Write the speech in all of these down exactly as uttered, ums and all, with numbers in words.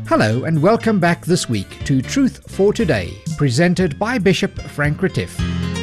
Hello and welcome back this week to Truth for Today, presented by Bishop Frank Retief.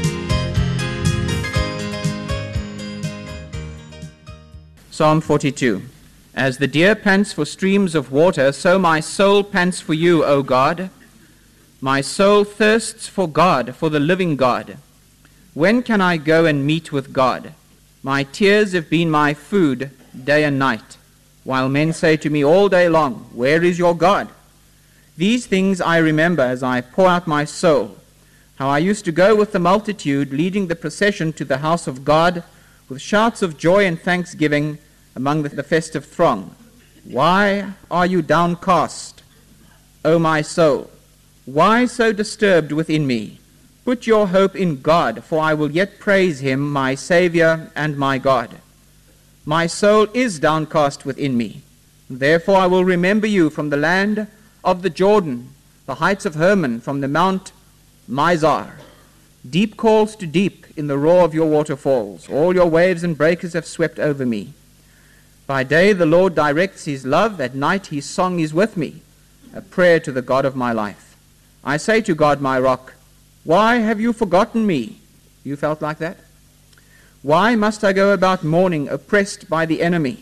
Psalm forty-two. As the deer pants for streams of water, so my soul pants for you, O God. My soul thirsts for God, for the living God. When can I go and meet with God? My tears have been my food day and night, while men say to me all day long, where is your God? These things I remember as I pour out my soul, how I used to go with the multitude, leading the procession to the house of God, with shouts of joy and thanksgiving among the festive throng. Why are you downcast, O my soul? Why so disturbed within me? Put your hope in God, for I will yet praise him, my Savior and my God. My soul is downcast within me. Therefore I will remember you from the land of the Jordan, the heights of Hermon, from the Mount Mizar. Deep calls to deep in the roar of your waterfalls. All your waves and breakers have swept over me. By day the Lord directs his love. At night his song is with me, a prayer to the God of my life. I say to God, my rock, why have you forgotten me? You felt like that? Why must I go about mourning, oppressed by the enemy?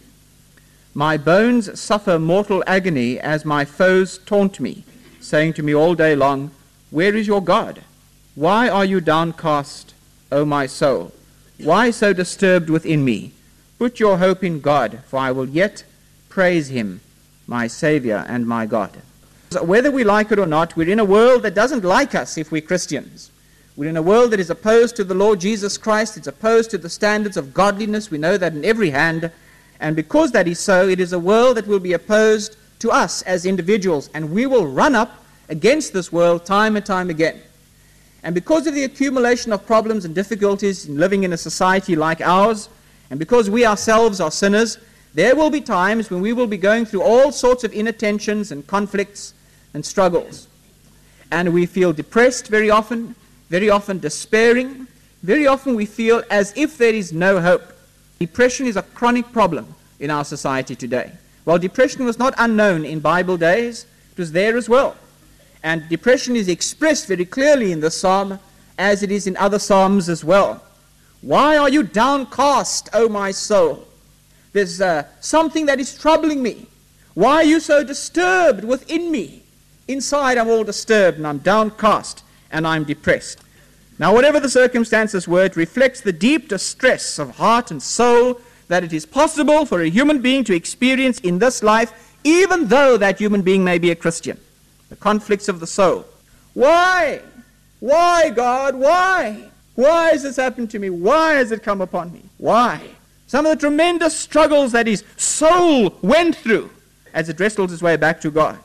My bones suffer mortal agony as my foes taunt me, saying to me all day long, where is your God? Why are you downcast, O my soul? Why so disturbed within me? Put your hope in God, for I will yet praise him, my Savior and my God. So whether we like it or not, we're in a world that doesn't like us if we're Christians. We're in a world that is opposed to the Lord Jesus Christ. It's opposed to the standards of godliness. We know that in every hand. And because that is so, it is a world that will be opposed to us as individuals. And we will run up against this world time and time again. And because of the accumulation of problems and difficulties in living in a society like ours, and because we ourselves are sinners, there will be times when we will be going through all sorts of inattentions and conflicts and struggles. And we feel depressed very often, very often despairing. Very often we feel as if there is no hope. Depression is a chronic problem in our society today. While depression was not unknown in Bible days, it was there as well. And depression is expressed very clearly in this psalm, as it is in other psalms as well. Why are you downcast, O my soul? There's uh, something that is troubling me. Why are you so disturbed within me? Inside I'm all disturbed and I'm downcast and I'm depressed. Now whatever the circumstances were, it reflects the deep distress of heart and soul that it is possible for a human being to experience in this life, even though that human being may be a Christian. The conflicts of the soul. Why? Why, God? Why? Why has this happened to me? Why has it come upon me? Why? Some of the tremendous struggles that his soul went through as it wrestled its way back to God.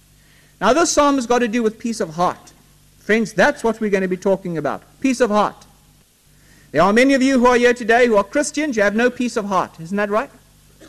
Now this psalm has got to do with peace of heart. Friends, that's what we're going to be talking about. Peace of heart. There are many of you who are here today who are Christians. You have no peace of heart. Isn't that right?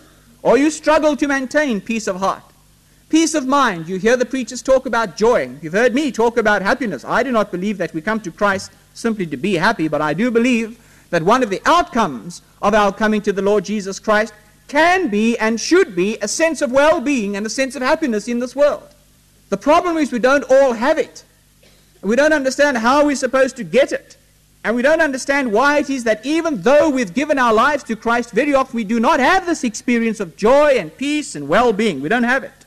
Or you struggle to maintain peace of heart. Peace of mind. You hear the preachers talk about joy. You've heard me talk about happiness. I do not believe that we come to Christ simply to be happy, but I do believe that one of the outcomes of our coming to the Lord Jesus Christ can be and should be a sense of well-being and a sense of happiness in this world. The problem is we don't all have it. We don't understand how we're supposed to get it. And we don't understand why it is that even though we've given our lives to Christ, very often we do not have this experience of joy and peace and well-being. We don't have it.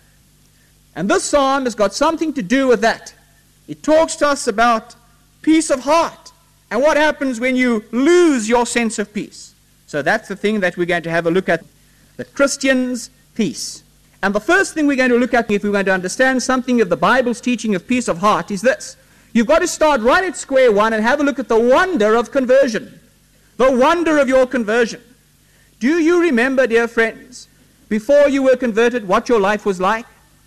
And this psalm has got something to do with that. It talks to us about peace of heart and what happens when you lose your sense of peace. So that's the thing that we're going to have a look at, the Christian's peace. And the first thing we're going to look at, if we're going to understand something of the Bible's teaching of peace of heart, is this. You've got to start right at square one and have a look at the wonder of conversion. The wonder of your conversion. Do you remember, dear friends, before you were converted, what your life was like?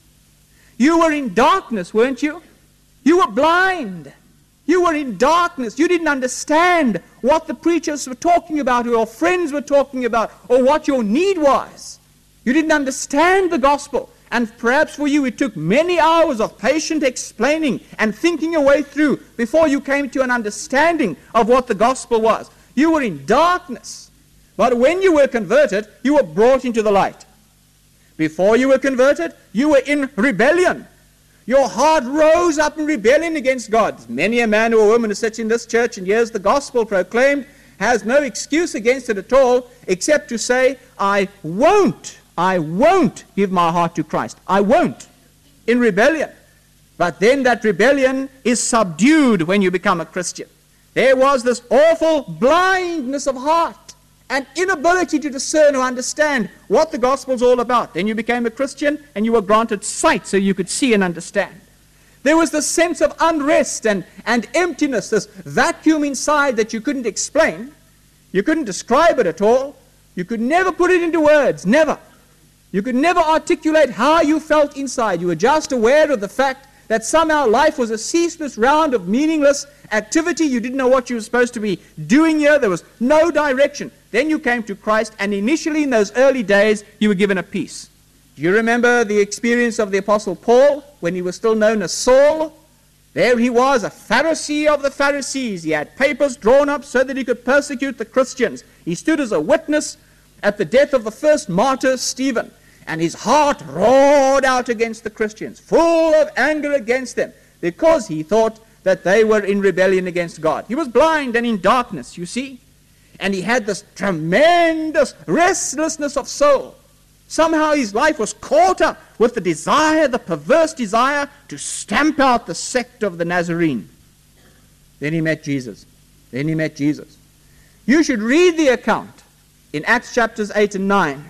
You were in darkness, weren't you? You were blind. You were in darkness. You didn't understand what the preachers were talking about, or your friends were talking about, or what your need was. You didn't understand the gospel. And perhaps for you it took many hours of patient explaining and thinking your way through before you came to an understanding of what the gospel was. You were in darkness. But when you were converted, you were brought into the light. Before you were converted, you were in rebellion. Your heart rose up in rebellion against God. Many a man or woman who sits in this church and hears the gospel proclaimed has no excuse against it at all, except to say, I won't, I won't give my heart to Christ. I won't. In rebellion. But then that rebellion is subdued when you become a Christian. There was this awful blindness of heart, an inability to discern or understand what the gospel's all about. Then you became a Christian and you were granted sight so you could see and understand. There was this sense of unrest and, and emptiness, this vacuum inside that you couldn't explain. You couldn't describe it at all. You could never put it into words, never. You could never articulate how you felt inside. You were just aware of the fact that somehow life was a ceaseless round of meaningless activity. You didn't know what you were supposed to be doing here. There was no direction. Then you came to Christ, and initially in those early days, you were given a peace. Do you remember the experience of the Apostle Paul when he was still known as Saul? There he was, a Pharisee of the Pharisees. He had papers drawn up so that he could persecute the Christians. He stood as a witness at the death of the first martyr, Stephen. And his heart roared out against the Christians, full of anger against them, because he thought that they were in rebellion against God. He was blind and in darkness, you see. And he had this tremendous restlessness of soul. Somehow his life was caught up with the desire, the perverse desire, to stamp out the sect of the Nazarene. Then he met Jesus. Then he met Jesus. You should read the account in Acts chapters eight and nine.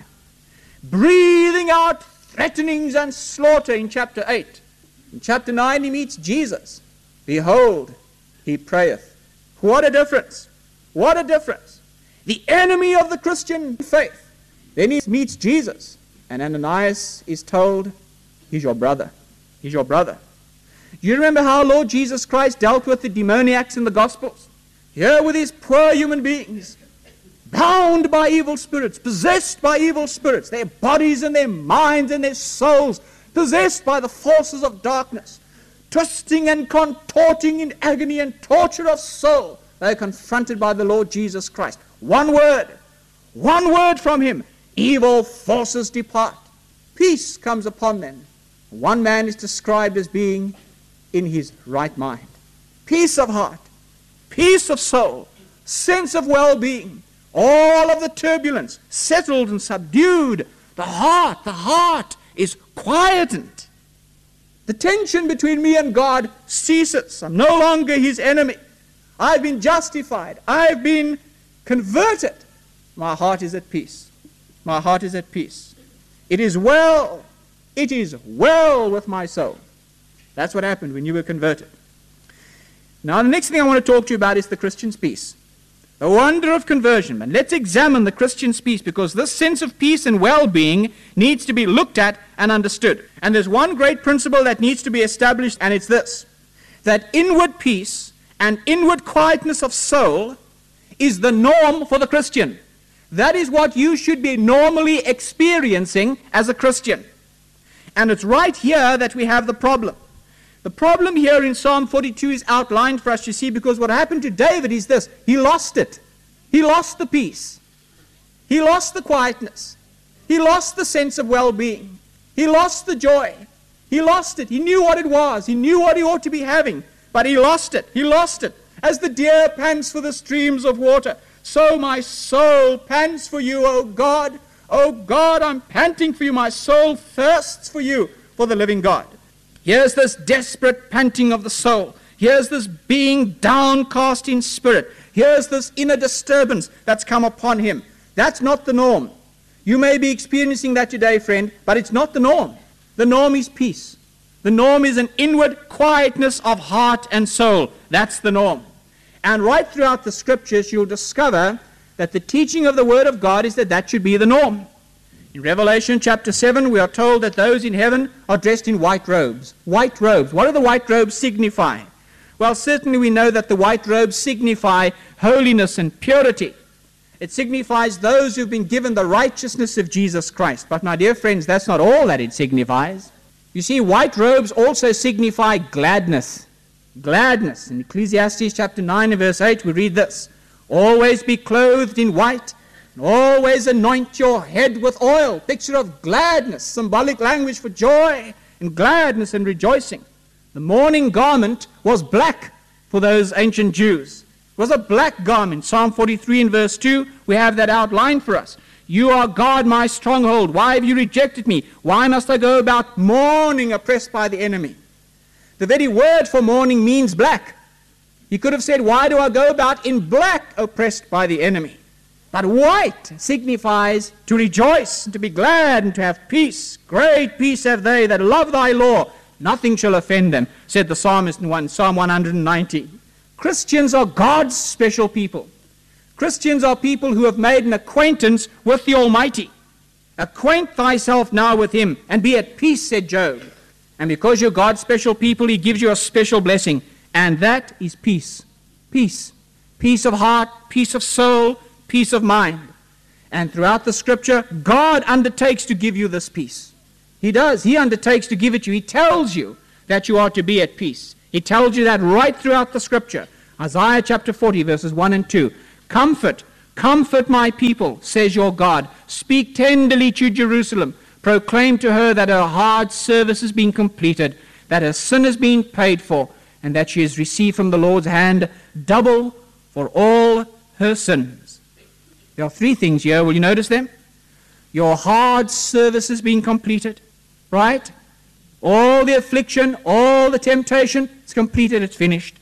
Breathing out threatenings and slaughter in chapter eight. In chapter nine he meets Jesus. Behold, he prayeth. What a difference. What a difference. The enemy of the Christian faith. Then he meets Jesus. And Ananias is told, he's your brother. He's your brother. Do you remember how Lord Jesus Christ dealt with the demoniacs in the Gospels? Here were these poor human beings, bound by evil spirits, possessed by evil spirits, their bodies and their minds and their souls possessed by the forces of darkness, twisting and contorting in agony and torture of soul. They are confronted by the Lord Jesus Christ. One word, one word from him, evil forces depart. Peace comes upon them. One man is described as being in his right mind. Peace of heart, peace of soul, sense of well-being. All of the turbulence settled and subdued. The heart, the heart is quietened. The tension between me and God ceases. I'm no longer his enemy. I've been justified. I've been converted. My heart is at peace. My heart is at peace. It is well. It is well with my soul. That's what happened when you were converted. Now, the next thing I want to talk to you about is the Christian's peace. The wonder of conversion. And let's examine the Christian's peace, because this sense of peace and well-being needs to be looked at and understood. And there's one great principle that needs to be established, and it's this: that inward peace and inward quietness of soul is the norm for the Christian. That is what you should be normally experiencing as a Christian. And it's right here that we have the problem. The problem here in Psalm forty-two is outlined for us, you see, because what happened to David is this: he lost it. He lost the peace. He lost the quietness. He lost the sense of well-being. He lost the joy. He lost it. He knew what it was. He knew what he ought to be having, but he lost it. He lost it. As the deer pants for the streams of water, so my soul pants for you, O God. O God, I'm panting for you. My soul thirsts for you, for the living God. Here's this desperate panting of the soul. Here's this being downcast in spirit. Here's this inner disturbance that's come upon him. That's not the norm. You may be experiencing that today, friend, but it's not the norm. The norm is peace. The norm is an inward quietness of heart and soul. That's the norm. And right throughout the Scriptures, you'll discover that the teaching of the Word of God is that that should be the norm. In Revelation chapter seven, we are told that those in heaven are dressed in white robes. White robes. What do the white robes signify? Well, certainly we know that the white robes signify holiness and purity. It signifies those who've been given the righteousness of Jesus Christ. But my dear friends, that's not all that it signifies. You see, white robes also signify gladness. Gladness. In Ecclesiastes chapter nine and verse eight, we read this: always be clothed in white, And always anoint your head with oil. Picture of gladness, symbolic language for joy and gladness and rejoicing. The mourning garment was black for those ancient Jews. It was a black garment. Psalm forty-three in verse two, we have that outlined for us. You are God, my stronghold. Why have you rejected me? Why must I go about mourning, oppressed by the enemy? The very word for mourning means black. He could have said, why do I go about in black, oppressed by the enemy? But white signifies to rejoice, and to be glad, and to have peace. Great peace have they that love thy law. Nothing shall offend them, said the psalmist in one, Psalm one hundred ninety. Christians are God's special people. Christians are people who have made an acquaintance with the Almighty. Acquaint thyself now with him, and be at peace, said Job. And because you're God's special people, he gives you a special blessing. And that is peace. Peace. Peace of heart, peace of soul, peace of mind. And throughout the scripture, God undertakes to give you this peace. He does. He undertakes to give it to you. He tells you that you are to be at peace. He tells you that right throughout the scripture. Isaiah chapter forty, verses one and two. Comfort, comfort my people, says your God. Speak tenderly to Jerusalem. Proclaim to her that her hard service has been completed, that her sin has been paid for, and that she has received from the Lord's hand double for all her sins. There are three things here. Will you notice them? Your hard service has been completed, right? All the affliction, all the temptation, it's completed, it's finished.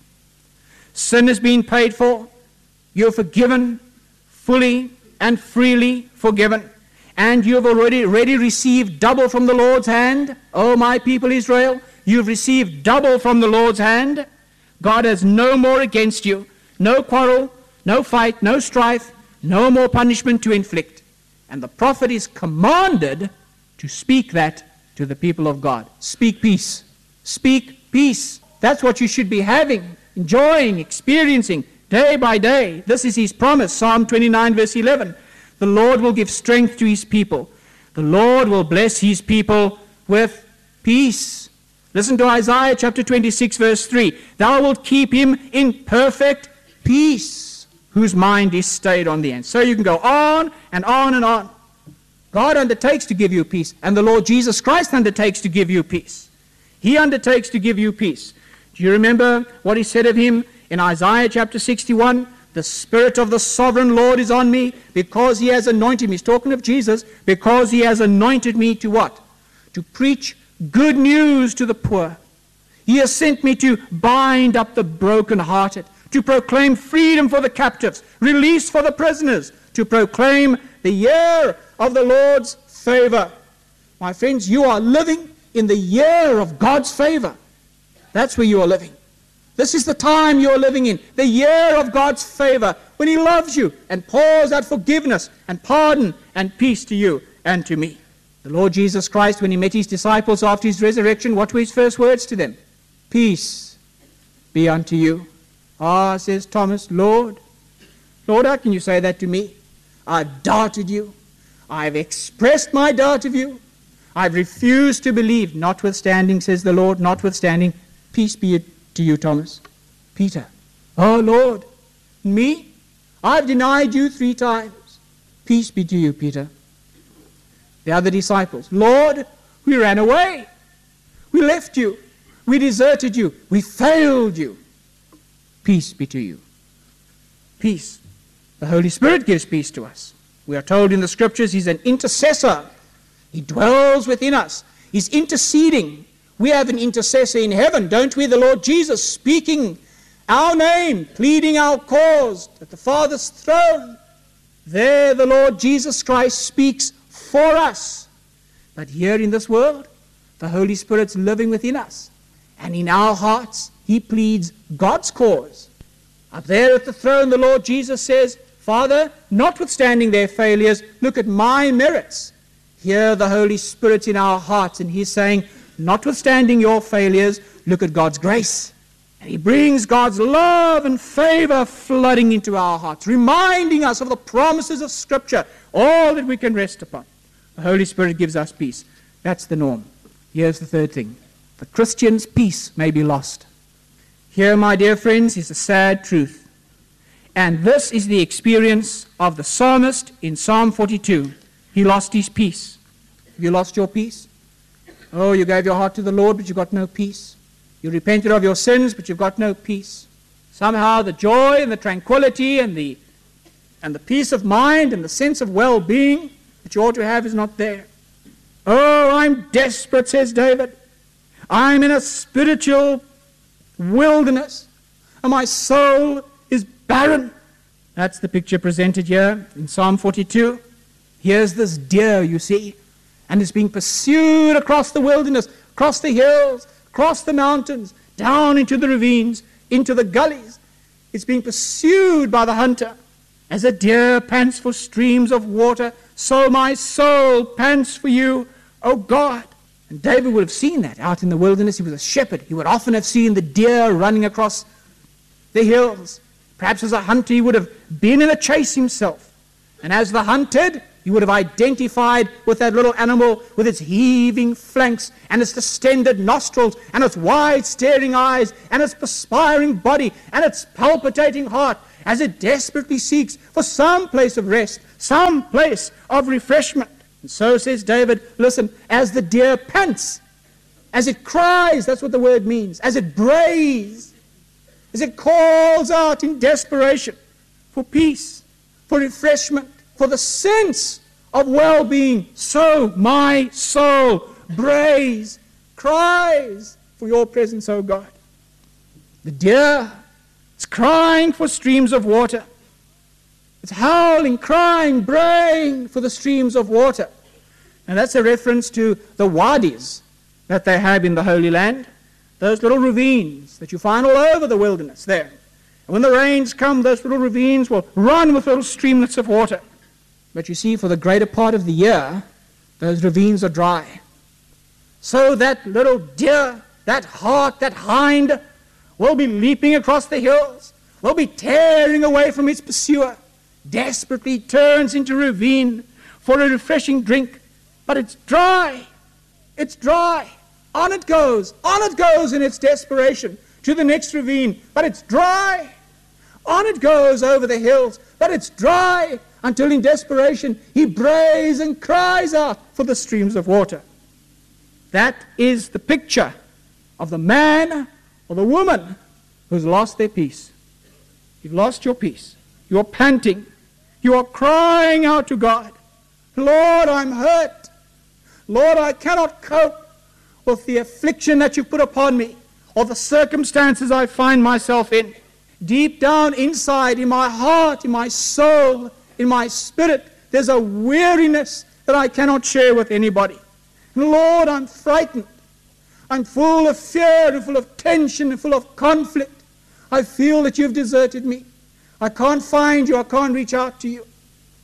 Sin has been paid for. You're forgiven, fully and freely forgiven. And you have already, already received double from the Lord's hand. Oh, my people Israel, you've received double from the Lord's hand. God has no more against you. No quarrel, no fight, no strife, no more punishment to inflict. And the prophet is commanded to speak that to the people of God. Speak peace. Speak peace. That's what you should be having, enjoying, experiencing day by day. This is his promise. Psalm twenty-nine, verse eleven. The Lord will give strength to his people. The Lord will bless his people with peace. Listen to Isaiah chapter twenty-six, verse three. Thou wilt keep him in perfect peace, whose mind is stayed on thee. And so you can go on and on and on. God undertakes to give you peace, and the Lord Jesus Christ undertakes to give you peace. He undertakes to give you peace. Do you remember what he said of him in Isaiah chapter sixty-one? The Spirit of the Sovereign Lord is on me, because he has anointed me. He's talking of Jesus. Because he has anointed me to what? To preach good news to the poor. He has sent me to bind up the brokenhearted, to proclaim freedom for the captives, release for the prisoners, to proclaim the year of the Lord's favor. My friends, you are living in the year of God's favor. That's where you are living. This is the time you are living in, the year of God's favor, when he loves you and pours out forgiveness and pardon and peace to you and to me. The Lord Jesus Christ, when he met his disciples after his resurrection, what were his first words to them? Peace be unto you. Ah, says Thomas, Lord, Lord, how can you say that to me? I've doubted you. I've expressed my doubt of you. I've refused to believe. Notwithstanding, says the Lord, notwithstanding, peace be to you, Thomas. Peter, oh Lord, me? I've denied you three times. Peace be to you, Peter. The other disciples, Lord, we ran away. We left you. We deserted you. We failed you. Peace be to you. Peace. The Holy Spirit gives peace to us. We are told in the Scriptures he's an intercessor. He dwells within us. He's interceding. We have an intercessor in heaven, don't we? The Lord Jesus speaking our name, pleading our cause at the Father's throne. There the Lord Jesus Christ speaks for us. But here in this world, the Holy Spirit's living within us. And in our hearts, he pleads God's cause. Up there at the throne, the Lord Jesus says, Father, notwithstanding their failures, look at my merits. Here the Holy Spirit's in our hearts, and he's saying, notwithstanding your failures, look at God's grace. And he brings God's love and favor flooding into our hearts, reminding us of the promises of Scripture, all that we can rest upon. The Holy Spirit gives us peace. That's the norm. Here's the third thing. The Christian's peace may be lost. Here, my dear friends, is the sad truth. And this is the experience of the psalmist in Psalm forty-two. He lost his peace. Have you lost your peace? Oh, you gave your heart to the Lord, but you got no peace. You repented of your sins, but you've got no peace. Somehow the joy and the tranquility and the and the peace of mind and the sense of well-being that you ought to have is not there. Oh, I'm desperate, says David. I'm in a spiritual wilderness, and my soul is barren. That's the picture presented here in Psalm forty-two. Here's this deer, you see, and it's being pursued across the wilderness, across the hills, across the mountains, down into the ravines, into the gullies. It's being pursued by the hunter. As a deer pants for streams of water, so my soul pants for you, O God. And David would have seen that out in the wilderness. He was a shepherd. He would often have seen the deer running across the hills. Perhaps as a hunter he would have been in a chase himself. And as the hunted, he would have identified with that little animal with its heaving flanks and its distended nostrils and its wide staring eyes and its perspiring body and its palpitating heart as it desperately seeks for some place of rest, some place of refreshment. And so says David, listen, as the deer pants, as it cries, that's what the word means, as it brays, as it calls out in desperation for peace, for refreshment, for the sense of well-being, so my soul brays, cries for your presence, O God. The deer, it's crying for streams of water. It's howling, crying, braying for the streams of water. And that's a reference to the wadis that they have in the Holy Land, those little ravines that you find all over the wilderness there. And when the rains come, those little ravines will run with little streamlets of water. But you see, for the greater part of the year, those ravines are dry. So that little deer, that hart, that hind, will be leaping across the hills, will be tearing away from its pursuer, desperately turns into a ravine for a refreshing drink, but it's dry. It's dry. On it goes, on it goes in its desperation to the next ravine, but it's dry. On it goes over the hills, but it's dry, until in desperation he brays and cries out for the streams of water. That is the picture of the man or the woman who's lost their peace. You've lost your peace. You're panting. You are crying out to God. Lord, I'm hurt. Lord, I cannot cope with the affliction that you put upon me or the circumstances I find myself in. Deep down inside, in my heart, in my soul, in my spirit, there's a weariness that I cannot share with anybody. Lord, I'm frightened. I'm full of fear and full of tension and full of conflict. I feel that you've deserted me. I can't find you. I can't reach out to you.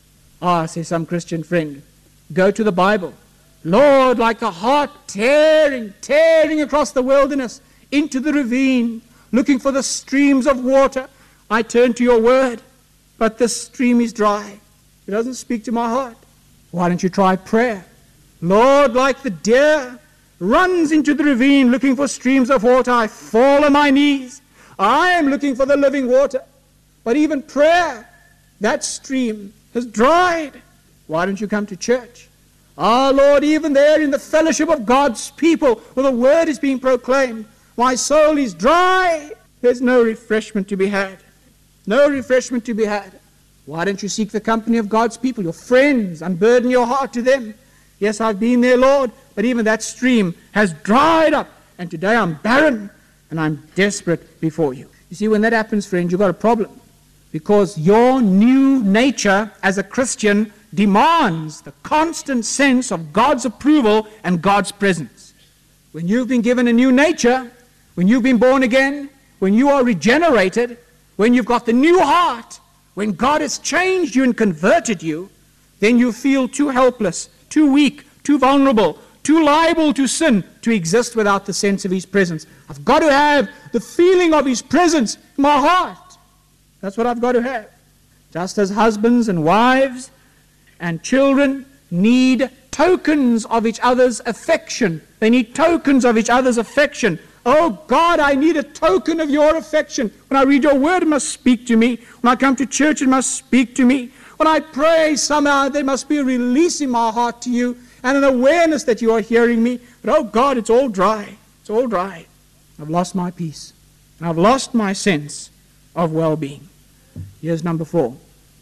Ah, says some Christian friend, go to the Bible. Lord, like a hart tearing, tearing across the wilderness into the ravine, looking for the streams of water, I turn to your word, but the stream is dry. It doesn't speak to my heart. Why don't you try prayer? Lord, like the deer runs into the ravine looking for streams of water, I fall on my knees. I am looking for the living water. But even prayer, that stream has dried. Why don't you come to church? Ah, Lord, even there in the fellowship of God's people, where the word is being proclaimed, my soul is dry. There's no refreshment to be had. No refreshment to be had. Why don't you seek the company of God's people, your friends, unburden your heart to them? Yes, I've been there, Lord, but even that stream has dried up, and today I'm barren, and I'm desperate before you. You see, when that happens, friend, you've got a problem, because your new nature as a Christian demands the constant sense of God's approval and God's presence. When you've been given a new nature, when you've been born again, when you are regenerated, when you've got the new heart, when God has changed you and converted you, then you feel too helpless, too weak, too vulnerable, too liable to sin to exist without the sense of His presence. I've got to have the feeling of His presence in my heart. That's what I've got to have. Just as husbands and wives and children need tokens of each other's affection. They need tokens of each other's affection. Oh God, I need a token of your affection. When I read your word, it must speak to me. When I come to church, it must speak to me. When I pray, somehow there must be a release in my heart to you and an awareness that you are hearing me. But oh God, it's all dry. It's all dry. I've lost my peace. And I've lost my sense of well-being. Here's number four.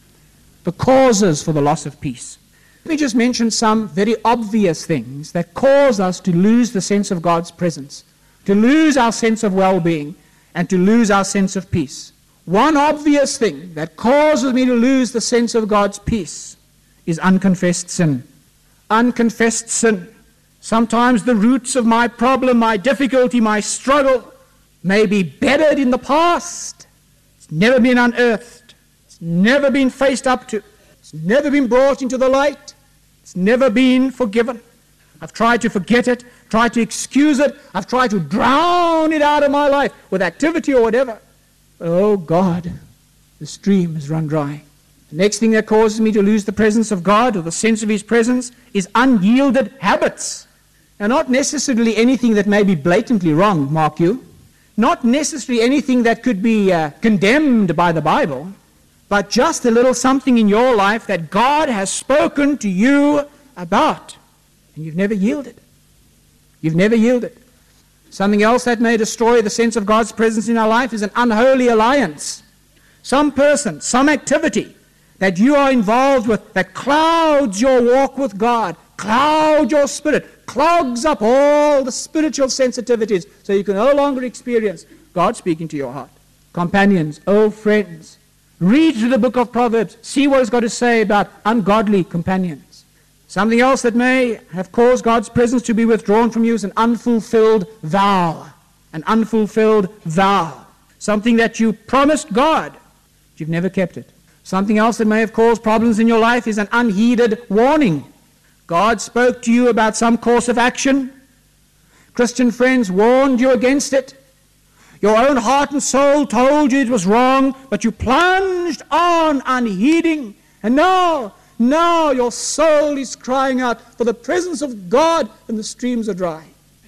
The causes for the loss of peace. Let me just mention some very obvious things that cause us to lose the sense of God's presence, to lose our sense of well-being, and to lose our sense of peace. One obvious thing that causes me to lose the sense of God's peace is unconfessed sin. Unconfessed sin. Sometimes the roots of my problem, my difficulty, my struggle may be bedded in the past. It's never been unearthed. It's never been faced up to. It's never been brought into the light. It's never been forgiven. I've tried to forget it, tried to excuse it. I've tried to drown it out of my life with activity or whatever. But oh God, the stream has run dry. The next thing that causes me to lose the presence of God or the sense of His presence is unyielded habits. And not necessarily anything that may be blatantly wrong, mark you. Not necessarily anything that could be uh, condemned by the Bible, but just a little something in your life that God has spoken to you about. And you've never yielded. You've never yielded. Something else that may destroy the sense of God's presence in our life is an unholy alliance. Some person, some activity that you are involved with that clouds your walk with God, clouds your spirit, clogs up all the spiritual sensitivities so you can no longer experience God speaking to your heart. Companions, old friends, read through the book of Proverbs, see what it's got to say about ungodly companions. Something else that may have caused God's presence to be withdrawn from you is an unfulfilled vow. An unfulfilled vow. Something that you promised God, but you've never kept it. Something else that may have caused problems in your life is an unheeded warning. God spoke to you about some course of action. Christian friends warned you against it. Your own heart and soul told you it was wrong, but you plunged on unheeding. And now, now your soul is crying out for the presence of God and the streams are dry.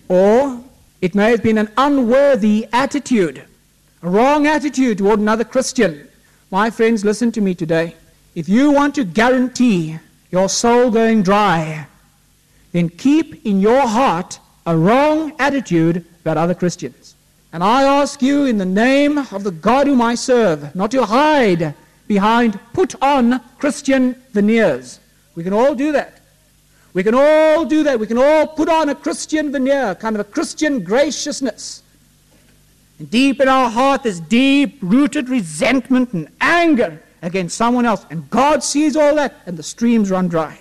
Or it may have been an unworthy attitude, a wrong attitude toward another Christian. My friends, listen to me today. If you want to guarantee your soul going dry, then keep in your heart a wrong attitude about other Christians. And I ask you in the name of the God whom I serve, not to hide behind put on Christian veneers. We can all do that. We can all do that. We can all put on a Christian veneer, kind of a Christian graciousness. And deep in our heart, there's deep-rooted resentment and anger against someone else. And God sees all that, and the streams run dry.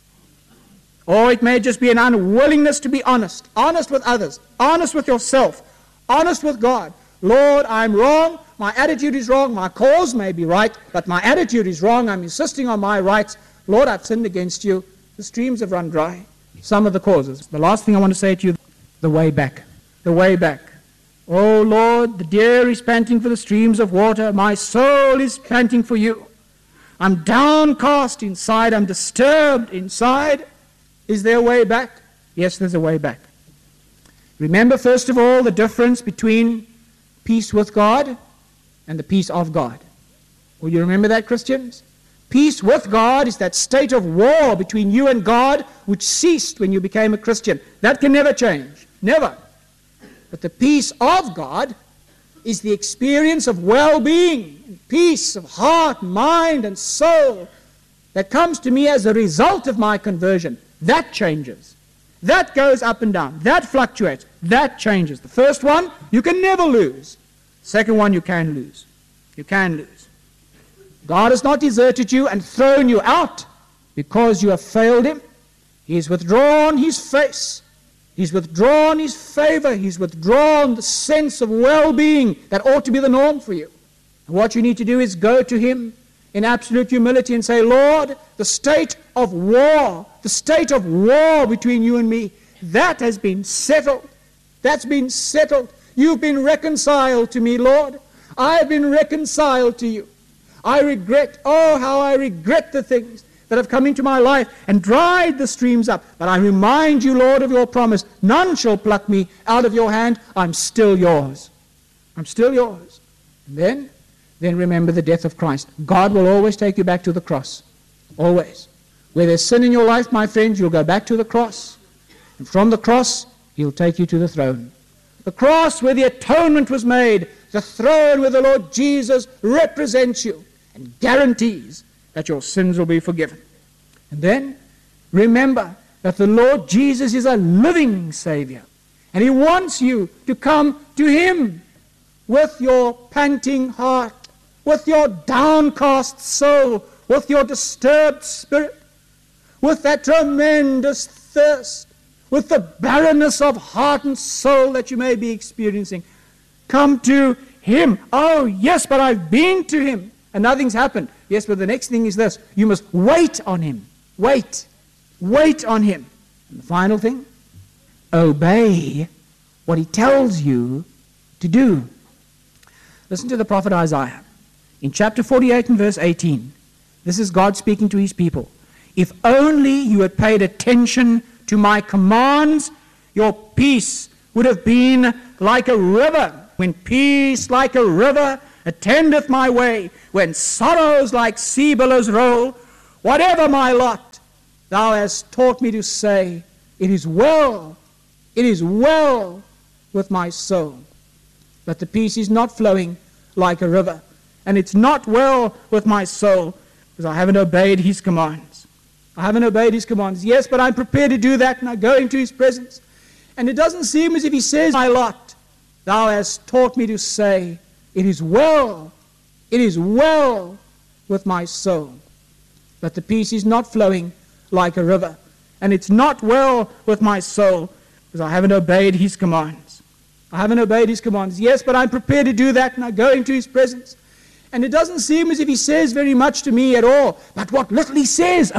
Or it may just be an unwillingness to be honest. Honest with others. Honest with yourself. Honest with God. Lord, I'm wrong. My attitude is wrong. My cause may be right, but my attitude is wrong. I'm insisting on my rights. Lord, I've sinned against you. The streams have run dry. Some of the causes. The last thing I want to say to you, the way back. The way back. Oh, Lord, the deer is panting for the streams of water. My soul is panting for you. I'm downcast inside. I'm disturbed inside. Is there a way back? Yes, there's a way back. Remember, first of all, the difference between peace with God and the peace of God. Will you remember that, Christians? Peace with God is that state of war between you and God which ceased when you became a Christian. That can never change. Never. But the peace of God is the experience of well-being, peace of heart, mind, and soul that comes to me as a result of my conversion. That changes. That goes up and down. That fluctuates. That changes. The first one, you can never lose. Second one, you can lose. You can lose. God has not deserted you and thrown you out because you have failed Him. He has withdrawn His face. He's withdrawn His favor. He's withdrawn the sense of well-being that ought to be the norm for you. And what you need to do is go to Him in absolute humility and say, Lord, the state of war, the state of war between you and me, that has been settled. That's been settled. You've been reconciled to me, Lord. I have been reconciled to you. I regret, oh, how I regret the things that have come into my life and dried the streams up. But I remind you, Lord, of your promise. None shall pluck me out of your hand. I'm still yours. I'm still yours. And then, then remember the death of Christ. God will always take you back to the cross. Always. Where there's sin in your life, my friends, you'll go back to the cross. And from the cross, he'll take you to the throne. The cross where the atonement was made, the throne where the Lord Jesus represents you and guarantees that your sins will be forgiven. And then, remember that the Lord Jesus is a living Savior. And he wants you to come to him with your panting heart, with your downcast soul, with your disturbed spirit, with that tremendous thirst, with the barrenness of heart and soul that you may be experiencing. Come to him. Oh, yes, but I've been to him and nothing's happened. Yes, but the next thing is this. You must wait on him. Wait. Wait on him. And the final thing, obey what he tells you to do. Listen to the prophet Isaiah. In chapter forty-eight and verse eighteen, this is God speaking to his people. If only you had paid attention to my commands, your peace would have been like a river. When peace like a river attendeth my way, when sorrows like sea billows roll, whatever my lot, thou hast taught me to say, it is well, it is well with my soul. But the peace is not flowing like a river, and it's not well with my soul, because I haven't obeyed his commands. I haven't obeyed his commands. Yes, but I'm prepared to do that, and I go into his presence. And it doesn't seem as if he says, my lot, thou hast taught me to say, it is well, it is well with my soul. But the peace is not flowing like a river, and it's not well with my soul, because I haven't obeyed his commands. I haven't obeyed his commands. Yes, but I'm prepared to do that, and I go into his presence. And it doesn't seem as if he says very much to me at all. But what little he says,